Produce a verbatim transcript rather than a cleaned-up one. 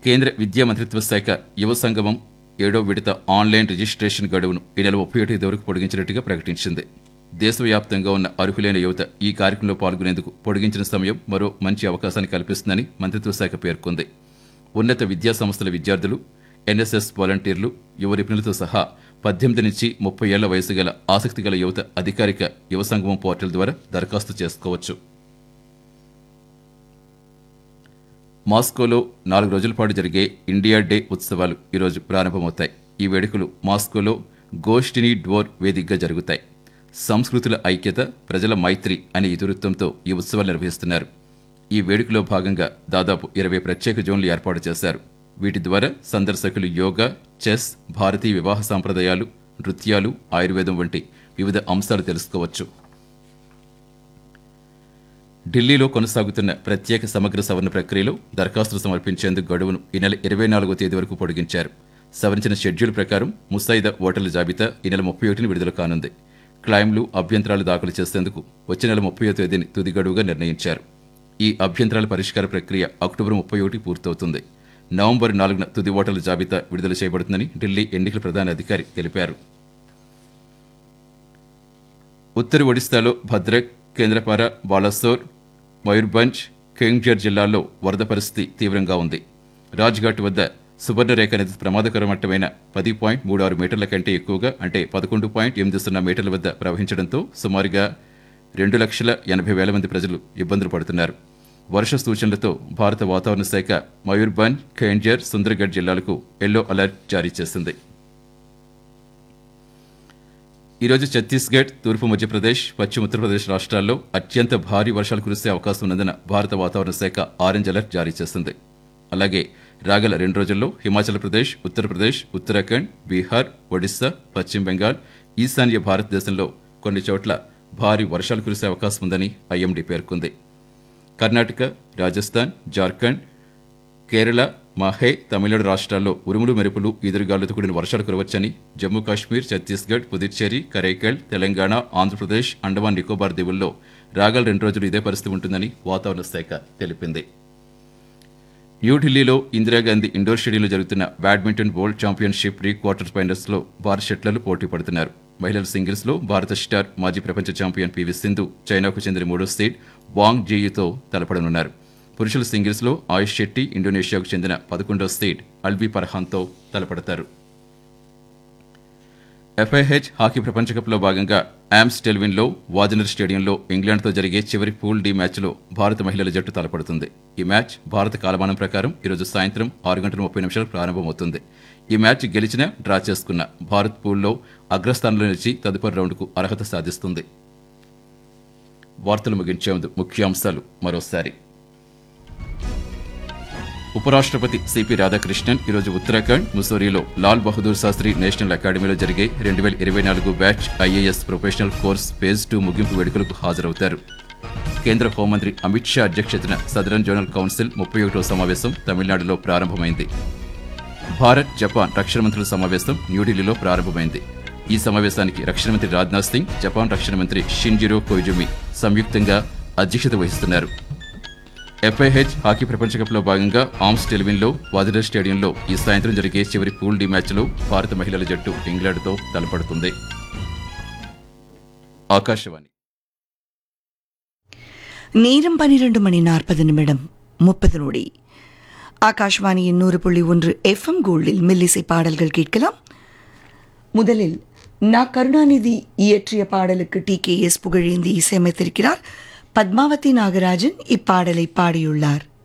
కేంద్ర విద్యా మంత్రిత్వ శాఖ యువ సంగమం ఏడో విడత ఆన్లైన్ రిజిస్ట్రేషన్ గడువును ఈ నెల ముప్పై ఒకటి వరకు పొడిగించినట్టుగా ప్రకటించింది. దేశవ్యాప్తంగా ఉన్న అర్హులైన యువత ఈ కార్యక్రమంలో పాల్గొనేందుకు పొడిగించిన సమయం మరో మంచి అవకాశాన్ని కల్పిస్తుందని మంత్రిత్వ శాఖ పేర్కొంది. ఉన్నత విద్యా సంస్థల విద్యార్థులు, ఎన్ఎస్ఎస్ వాలంటీర్లు, యువ నిపుణులతో సహా పద్దెనిమిది నుంచి ముప్పై ఏళ్ల వయసు గల ఆసక్తి గల యువత అధికారిక యువ సంగమం పోర్టల్ ద్వారా దరఖాస్తు చేసుకోవచ్చు. మాస్కోలో నాలుగు రోజుల పాటు జరిగే ఇండియా డే ఉత్సవాలు ఈరోజు ప్రారంభమవుతాయి. ఈ వేడుకలు మాస్కోలో గోష్ఠిని డ్వోర్ వేదికగా జరుగుతాయి. సంస్కృతుల ఐక్యత, ప్రజల మైత్రి అనే ఇతివృత్తంతో ఈ ఉత్సవాలు నిర్వహిస్తున్నారు. ఈ వేడుకలో భాగంగా దాదాపు ఇరవై ప్రత్యేక జోన్లు ఏర్పాటు చేశారు. వీటి ద్వారా సందర్శకులు యోగా, చెస్, భారతీయ వివాహ సాంప్రదాయాలు, నృత్యాలు, ఆయుర్వేదం వంటి వివిధ అంశాలు తెలుసుకోవచ్చు. ఢిల్లీలో కొనసాగుతున్న ప్రత్యేక సమగ్ర సవరణ ప్రక్రియలో దరఖాస్తులు సమర్పించేందుకు గడువును ఈ నెల ఇరవై నాలుగో తేదీ వరకు పొడిగించారు. సవరించిన షెడ్యూల్ ప్రకారం ముసాయిదా ఓటర్ల జాబితా ఈ నెల ముప్పై ఒకటిని విడుదల కానుంది. క్లైమ్లు, అభ్యంతరాలు దాఖలు చేసేందుకు వచ్చే నెల ముప్పై తేదీని తుది గడువుగా నిర్ణయించారు. ఈ అభ్యంతరాల పరిష్కార ప్రక్రియ అక్టోబర్ ముప్పై ఒకటి పూర్తవుతుంది. నవంబర్ నాలుగున తుది ఓటర్ల జాబితా విడుదల చేయబడుతుందని ఢిల్లీ ఎన్నికల ప్రధాన అధికారి తెలిపారు. ఉత్తర ఒడిశాలో భద్రక్, కేంద్రపార, బాలాసోర్, మయూర్భంజ్, కేంగ్జర్ జిల్లాల్లో వరద పరిస్థితి తీవ్రంగా ఉంది. రాజ్ఘాట్ వద్ద సువర్ణరేఖ నది ప్రమాదకర మట్టమైన పది పాయింట్ మూడు ఆరు మీటర్ల కంటే ఎక్కువగా అంటే పదకొండు పాయింట్ ఎనిమిది సున్నా మీటర్ల వద్ద ప్రవహించడంతో సుమారుగా రెండు లక్షల ఎనభై వేల మంది ప్రజలు ఇబ్బందులు పడుతున్నారు. వర్ష సూచనలతో భారత వాతావరణ శాఖ మయూర్భంజ్, ఖేంజర్, సుందర్గఢ్ జిల్లాలకు ఎల్లో అలర్ట్ జారీ చేసింది. ఈరోజు ఛత్తీస్గఢ్, తూర్పు మధ్యప్రదేశ్, పశ్చిమ ఉత్తరప్రదేశ్ రాష్ట్రాల్లో అత్యంత భారీ వర్షాలు కురిసే అవకాశం ఉన్నందున భారత వాతావరణ శాఖ ఆరెంజ్ అలర్ట్ జారీ చేసింది. అలాగే రాగల రెండు రోజుల్లో హిమాచల్ ప్రదేశ్, ఉత్తరప్రదేశ్, ఉత్తరాఖండ్, బీహార్, ఒడిశా, పశ్చిమ బెంగాల్, ఈశాన్య భారతదేశంలో కొన్ని చోట్ల భారీ వర్షాలు కురిసే అవకాశం ఉందని ఐఎండీ పేర్కొంది. కర్ణాటక, రాజస్థాన్, జార్ఖండ్, కేరళ, మాహే, తమిళనాడు రాష్ట్రాల్లో ఉరుములు, మెరుపులు, ఈదురుగాలులతో కూడిన వర్షాలు కురవచ్చని జమ్మూ కాశ్మీర్, ఛత్తీస్గఢ్, పుదుచ్చేరి, కరైకల్, తెలంగాణ, ఆంధ్రప్రదేశ్, అండమాన్ నికోబార్ దీవుల్లో రాగల రెండు రోజులు ఇదే పరిస్థితి ఉంటుందని వాతావరణ శాఖ తెలిపింది. న్యూఢిల్లీలో ఇందిరాగాంధీ ఇండోర్ స్టేడియంలో జరుగుతున్న badminton world championship pre quarter finals లో భారత షట్లర్లు పోటీ పడుతున్నారు. మహిళల సింగిల్స్ లో భారత స్టార్ మాజీ ప్రపంచ ఛాంపియన్ పీవీ సింధు చైనాకు చెందిన మూడో సీడ్ వాంగ్ జీయుతో తలపడనున్నారు. పురుషుల సింగిల్స్ లో ఆయుష్ శెట్టి ఇండోనేషియాకు చెందిన పదకొండో సీడ్ అల్బీ పర్హాన్తో తలపడతారు. ఎఫ్ఐహెచ్ హాకీ ప్రపంచ కప్లో భాగంగా యామ్స్ టెల్విన్లో వాజనర్ స్టేడియంలో ఇంగ్లాండ్తో జరిగే చివరి పూల్ డి మ్యాచ్లో భారత మహిళల జట్టు తలపడుతుంది. ఈ మ్యాచ్ భారత కాలమానం ప్రకారం ఈరోజు సాయంత్రం ఆరు గంటల ముప్పై నిమిషాలకు ప్రారంభమవుతుంది. ఈ మ్యాచ్ గెలిచినా, డ్రా చేసుకున్న భారత్ పూల్లో అగ్రస్థానంలో నిలిచి తదుపరి రౌండ్కు అర్హత సాధిస్తుంది. వార్తలు ముగించే ముందు ముఖ్యాంశాలు మరోసారి. ఉపరాష్ట్రపతి సిపి రాధాకృష్ణన్ ఈరోజు ఉత్తరాఖండ్ ముసోరీలో లాల్ బహదూర్ శాస్త్రి నేషనల్ అకాడమీలో జరిగే రెండు వేల ఇరవై నాలుగు batch IAS professional course phase two ముగింపు వేడుకలకు హాజరవుతారు. కేంద్ర హోంమంత్రి అమిత్ షా అధ్యక్షతన సదరన్ జోనల్ కౌన్సిల్ ముప్పై ఒకటో సమావేశం తమిళనాడులో ప్రారంభమైంది. భారత్, జపాన్ రక్షణ మంత్రుల సమావేశం న్యూఢిల్లీలో ప్రారంభమైంది. ఈ సమావేశానికి రక్షణ మంత్రి రాజ్నాథ్ సింగ్, జపాన్ రక్షణ మంత్రి షింజిరో కోయిజుమి సంయుక్తంగా అధ్యక్షత వహిస్తున్నారు. ఎఫ్ఐహెచ్ హాకీ ప్రపంచ కప్లో భాగంగా ఆమ్స్ టెల్విన్లో వాజనర్ స్టేడియంలో ఈ సాయంత్రం జరిగే చివరి పూల్ డి మ్యాచ్లో భారత మహిళల జట్టు ఇంగ్లాండ్తో తలపడుతుంది. ఆకాశవాణి. நேரம் பனிரெண்டு மணி நாற்பது நிமிடம் முப்பது நொடி. ஆகாஷ்வாணியின் நூறு புள்ளி ஒன்று எஃப்எம் கோல்டில் மெல்லிசை பாடல்கள் கேட்கலாம். முதலில் நா கருணாநிதி இயற்றிய பாடலுக்கு D K S Pugazhendhi இசையமைத்திருக்கிறார். Padmavathi Nagarajan இப்பாடலை பாடியுள்ளார்.